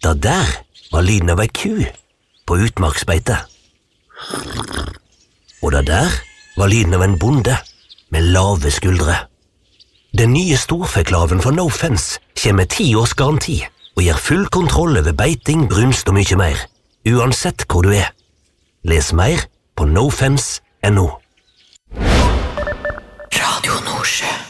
Det der var lyden av ei ku på utmarksbeite. Og det der var lyden av en bonde med lave skuldre. Den nye storfeklaven fra No Fence kommer med 10 års garanti og gir full kontroll over beiting, brunst og mye mer, uansett hvor du er. Les mer på nofence.no. Radio Nordsjø.